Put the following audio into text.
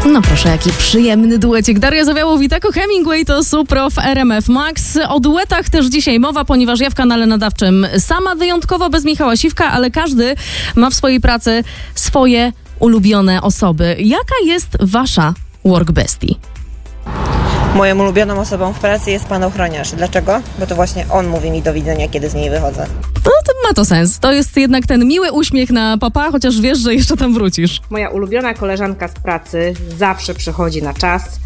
No proszę, jaki przyjemny duecik. Daria Zawiałow i Taco Hemingway to Supro w RMF Max. O duetach też dzisiaj mowa, ponieważ ja w kanale nadawczym sama wyjątkowo bez Michała Siwka, ale każdy ma w swojej pracy swoje ulubione osoby. Jaka jest wasza work bestie? Moją ulubioną osobą w pracy jest pan ochroniarz. Dlaczego? Bo to właśnie on mówi mi do widzenia, kiedy z niej wychodzę. No to ma to sens. To jest jednak ten miły uśmiech na papa, chociaż wiesz, że jeszcze tam wrócisz. Moja ulubiona koleżanka z pracy zawsze przychodzi na czas,